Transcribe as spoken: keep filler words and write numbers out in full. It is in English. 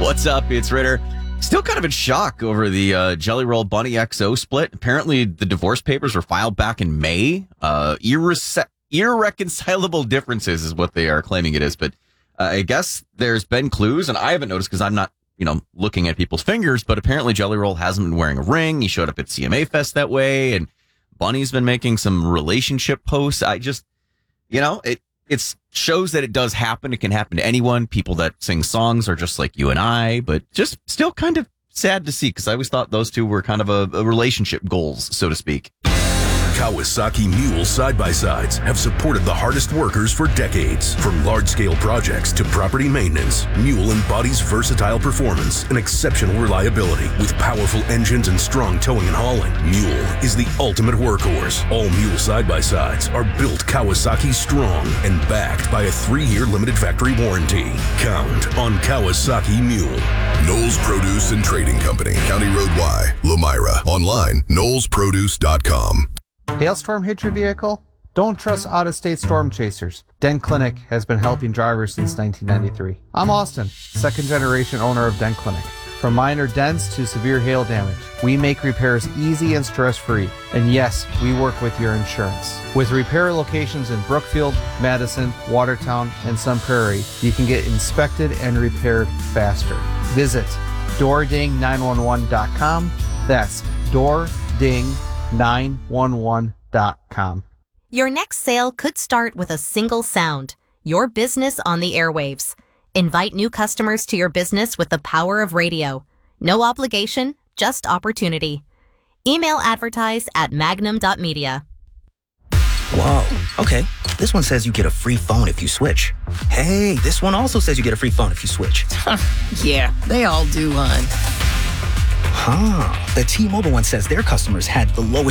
What's up? It's Ritter. Still kind of in shock over the uh, Jelly Roll Bunny X O split. Apparently, the divorce papers were filed back in May. Uh, irre- irreconcilable differences is what they are claiming it is. But uh, I guess there's been clues, and I haven't noticed because I'm not, you know, looking at people's fingers. But apparently, Jelly Roll hasn't been wearing a ring. He showed up at C M A Fest that way, and Bunny's been making some relationship posts. I just, you know, it it shows that it does happen. It can happen to anyone. People that sing songs are just like you and I, but just still kind of sad to see because I always thought those two were kind of a, a relationship goals, so to speak. Kawasaki Mule side-by-sides have supported the hardest workers for decades. From large-scale projects to property maintenance, Mule embodies versatile performance and exceptional reliability. With powerful engines and strong towing and hauling, Mule is the ultimate workhorse. All Mule side-by-sides are built Kawasaki strong and backed by a three-year limited factory warranty. Count on Kawasaki Mule. Knowles Produce and Trading Company, County Road Y, Lamira. Online, knowles produce dot com. Hailstorm hit your vehicle? Don't trust out-of-state storm chasers. Den Clinic has been helping drivers since nineteen ninety-three. I'm Austin, second-generation owner of Den Clinic. From minor dents to severe hail damage, we make repairs easy and stress-free. And yes, we work with your insurance. With repair locations in Brookfield, Madison, Watertown, and Sun Prairie, you can get inspected and repaired faster. Visit door ding nine one one dot com. That's door ding nine one one dot com. Your next sale could start with a single sound, your business on the airwaves. Invite new customers to your business with the power of radio. No obligation, just opportunity. Email advertise at magnum dot media. Whoa, okay. This one says you get a free phone if you switch. Hey, this one also says you get a free phone if you switch. Yeah, they all do, hon. Huh. The T-Mobile one says their customers had the lowest